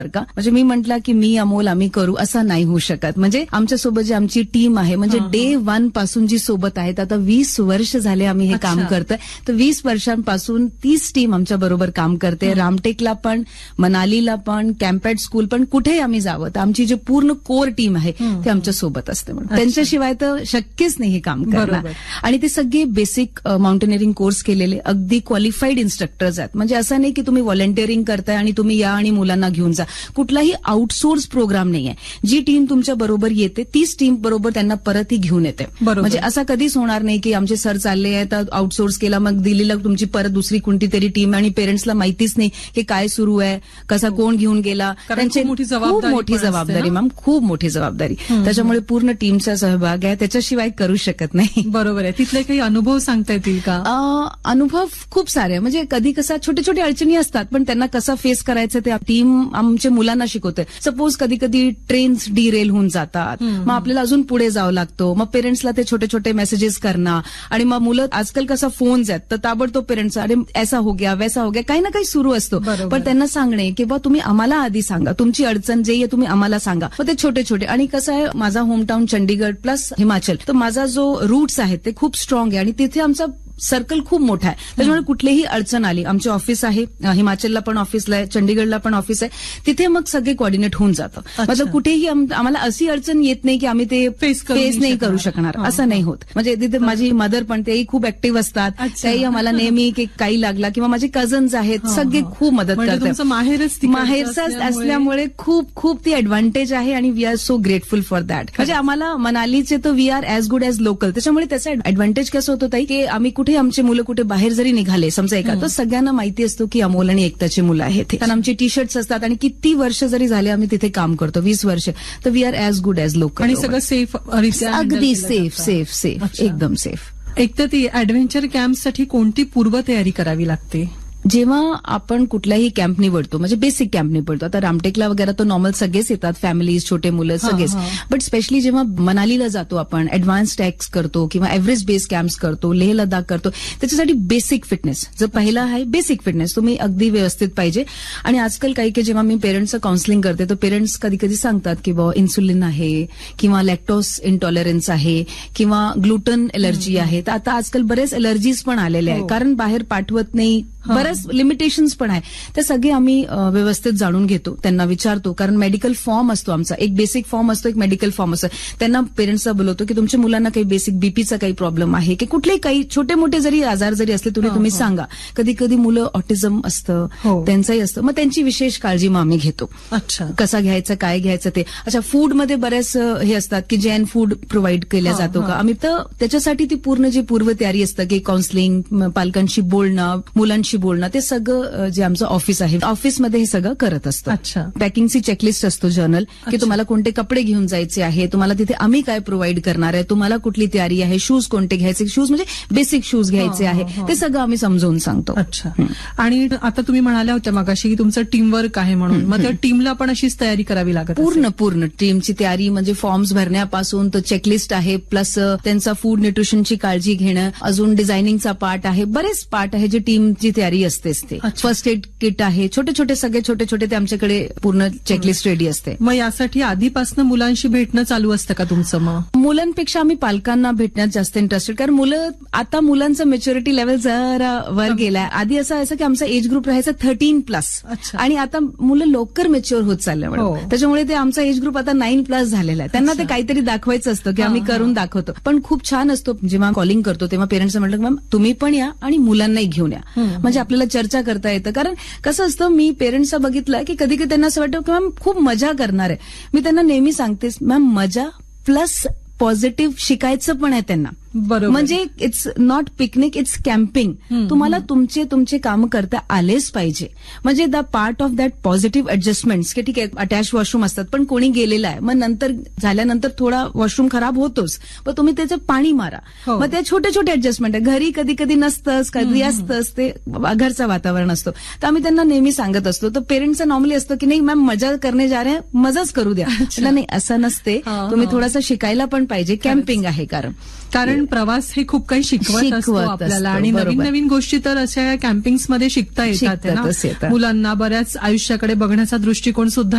का म्हणजे मी म्हटलं की मी अमोल आम्ही करू असं नाही होऊ शकत. म्हणजे आमच्यासोबत जी आमची टीम आहे म्हणजे डे 1 पासून जी सोबत आहेत, आता 20 वर्ष झाले आम्ही हे काम करतोय, तर 20 वर्षांपासून तीच टीम आमच्या बरोबर काम करते. रामटेकला पण, मनालीला पण, कॅम्पॅट स्कूल पण, कुठेही आम्ही जावं तर आमची जी पूर्ण कोर टीम आहे ती आमच्या सोबत असते. त्यांच्याशिवाय तर शक्यच नाही हे काम करणं. आणि ते सगळे बेसिक माउंटेनिअरिंग कोर्स केलेले अगदी क्वालिफाईड इन्स्ट्रक्टर्स आहेत. म्हणजे असं नाही की तुम्ही व्हॉलंटिअरिंग करताय आणि तुम्ही या आणि मुलांना घेऊन जा. कुठलाही आउटसोर्स प्रोग्राम नाहीये. जी टीम तुमच्या बरोबर येते तीच टीम बरोबर त्यांना परतही घेऊन येते. म्हणजे असा कधीच होणार नाही की आमचे सर चालले आहेत आउटसोर्स केला मग दिल्लीला तुमची परत दुसरी कोणती तरी टीम आणि पेरेंट्सला माहितीच नाही की काय सुरू आहे, कसा कोण घेऊन गेला. त्यांची खूप मोठी जबाबदारी मॅम, खूप मोठी जबाबदारी. त्याच्यामुळे पूर्ण टीमचा सहभाग आहे, त्याच्याशिवाय करू शकत नाही. बरोबर आहे. तिथले काही अनुभव सांगता येतील का? अनुभव खूप सारे म्हणजे कधी कसा छोटे छोटे अडचणी असतात पण त्यांना कसं फेस करायचं ते टीम आमच्या मुलांना शिकवते. सपोज कधी कधी ट्रेन्स डिरेल होऊन जातात, मग आपल्याला अजून पुढे जावं लागतो. मग पेरेंट्सला ते छोटे छोटे मेसेजेस करणं आणि मग मुलं आजकाल कसा फोन्स आहेत तर ताबडतोब पेरेंट्स अरे ऐसा हो गया वैसा हो गया काही ना काही सुरू असतो. पण त्यांना सांगणे की बा तुम्ही आम्हाला आधी सांगा, तुमची अडचण जे आहे तुम्ही आम्हाला सांगा. मग ते छोटे छोटे आणि कसं आहे माझा होमटाऊन चंडीगड प्लस हिमाचल, तर माझा जो रूट्स आहेत ते खूप स्ट्रॉंग आहे आणि तिथे आमचा सर्कल खूप मोठा आहे. त्याच्यामुळे कुठलीही अडचण आली, आमचे ऑफिस आहे हिमाचलला पण ऑफिसला आहे, चंडीगडला पण ऑफिस आहे, तिथे मग सगळे कोऑर्डिनेट होऊन जातं. मतलब कुठेही आम्हाला अशी अडचण येत नाही की आम्ही ते फेस नाही करू शकणार, असं नाही होत. म्हणजे तिथे माझी मदर पण तेही खूप ऍक्टिव्ह असतात, त्याही आम्हाला नेहमी की काही लागला किंवा माझे कझन्स आहेत सगळे खूप मदत करतात. माहेरचा असल्यामुळे खूप खूप ती ऍडव्हान्टेज आहे आणि we are so grateful for that. म्हणजे आम्हाला मनालीचे तर we R as good as local. त्याच्यामुळे त्याचा ऍडव्हान्टेज कसं होतं ताई की आम्ही कुठे आमचे मुलं कुठे बाहेर जरी निघाले समजा एका तर सगळ्यांना माहिती असतो की अमोल आणि एकताची मुलं आहेत. कारण आमचे टी शर्ट्स असतात आणि किती वर्ष जरी झाले आम्ही तिथे काम करतो 20 वर्ष, तर we R as good as local. आणि सगळं सेफ, अगदी सेफ एकदम सेफ. एक तर ती ऍडव्हेंचर कॅम्पसाठी कोणती पूर्वतयारी करावी लागते? जेव्हा आपण कुठलाही कॅम्प निवडतो म्हणजे बेसिक कॅम्प निवडतो, आता रामटेकला वगैरे तर नॉर्मल सगळेच येतात, फॅमिलीज, छोटे मुलं सगळेच. बट स्पेशली जेव्हा मनालीला जातो आपण, ऍडव्हान्स टॅक्स करतो किंवा एव्हरेज बेस कॅम्प्स करतो, लेह लडाख करतो, त्याच्यासाठी बेसिक फिटनेस जर पहिला आहे बेसिक फिटनेस तुम्ही अगदी व्यवस्थित पाहिजे. आणि आजकाल काही काही जेव्हा मी पेरेंट्सचं काउन्सिलिंग करते तर पेरेंट्स कधी कधी सांगतात की बाबा इन्सुलिन आहे किंवा लॅक्टोस इंटॉलरन्स आहे किंवा ग्लुटन एलर्जी आहे. तर आता आजकाल बरेच एलर्जीज पण आलेले आहे कारण बाहेर पाठवत नाही, बरेच लिमिटेशन्स पण आहे. ते सगळे आम्ही व्यवस्थित जाणून घेतो, त्यांना विचारतो. कारण मेडिकल फॉर्म असतो आमचा, एक बेसिक फॉर्म असतो, एक मेडिकल फॉर्म असतो. त्यांना पेरेंट्सला बोलवतो की तुमच्या मुलांना काही बेसिक बीपीचा काही प्रॉब्लेम आहे की कुठलेही काही छोटे मोठे जरी आजार जरी असले तुम्ही सांगा. कधी कधी मुलं ऑटिझम असतं त्यांचंही असतं, मग त्यांची विशेष काळजी मग आम्ही घेतो. कसा घ्यायचं काय घ्यायचं ते. अच्छा, फूडमध्ये बऱ्याच हे असतात की जैन फूड प्रोव्हाइड केलं जातो का आम्ही, तर त्याच्यासाठी ती पूर्ण जी पूर्वतयारी असतं की काउन्सिलिंग, पालकांशी बोलणं, मुलांशी बोलणं, ते सगळं जे आमचं ऑफिस आहे ऑफिसमध्ये हे सगळं करत असतं. पॅकिंगची चेकलिस्ट असतो जर्नल की तुम्हाला कोणते कपडे घेऊन जायचे आहे, तुम्हाला तिथे आम्ही काय प्रोव्हाइड करणार आहे, तुम्हाला कुठली तयारी आहे, शूज कोणते घ्यायचे, शूज म्हणजे बेसिक शूज घ्यायचे आहे, ते सगळं आम्ही समजावून सांगतो. आणि आता तुम्ही म्हणाल्या होत्या मगाशी की तुमचं टीमवर्क आहे म्हणून, मग त्या टीमला पण अशीच तयारी करावी लागत? पूर्ण टीमची तयारी म्हणजे फॉर्म्स भरण्यापासून तर चेकलिस्ट आहे, प्लस त्यांचा फूड न्यूट्रिशनची काळजी घेणं, अजून डिझायनिंगचा पार्ट आहे, बरेच पार्ट आहे जे टीमची तयारी असते. फर्स्ट एड किट आहे, छोटे छोटे सगळे छोटे छोटे ते आमच्याकडे पूर्ण चेकलिस्ट रेडी असते. मग यासाठी आधीपासून मुलांशी भेटणं चालू असतं का तुमचं? मग मुलांपेक्षा आम्ही पालकांना भेटण्यात जास्त इंटरेस्टेड, कारण मुलांचं मेच्युरिटी लेवल जरा वर गेलाय. आधी असं की आमचा एज ग्रुप राहायचा 13+ आणि आता मुलं लवकर मेच्युअर होत चालल्यामुळे त्याच्यामुळे ते आमचा एज ग्रुप आता 9+ झालेला आहे. त्यांना ते काहीतरी दाखवायचं असतं की आम्ही करून दाखवतो. पण खूप छान असतो जेव्हा कॉलिंग करतो तेव्हा पेरेंट्स म्हटलं की मॅम तुम्ही पण या आणि मुलांनाही घेऊन या, म्हणजे आपल्याला चर्चा करता येतं. कारण कसं असतं मी पेरेंट्सचं बघितलं की कधी कधी त्यांना असं वाटतं की मॅम खूप मजा करणार आहे. मी त्यांना नेहमी सांगतेस मॅम मजा प्लस पॉझिटिव्ह शिकायचं पण आहे त्यांना. म्हणजे it's not picnic, it's camping. तुम्हाला तुमचे काम करता आलेच पाहिजे. म्हणजे the part of that positive ऍडजस्टमेंट्स की ठीक आहे अटॅच वॉशरूम असतात पण कोणी गेलेलं आहे, मग नंतर झाल्यानंतर थोडा वॉशरूम खराब होतोच, पण तुम्ही त्याचं पाणी मारा. मग त्या छोटे छोटे ऍडजस्टमेंट आहे. घरी कधी कधी नसतंच, कधी असतंच, ते घरचं वातावरण असतं. तर आम्ही त्यांना नेहमी सांगत असतो. तर पेरेंट्सचं नॉर्मली असतं की नाही मॅम मजा करणे जा रहे मजाच करू द्या. नाही असं नसते, तुम्ही थोडासा शिकायला पण पाहिजे. कॅम्पिंग आहे कारण प्रवास हे खूप काही शिकवत असतो आपल्याला आणि नवीन नवीन गोष्टी तर अशा कॅम्पिंग्समध्ये शिकता येतात. मुलांना बऱ्याच आयुष्याकडे बघण्याचा दृष्टिकोन सुद्धा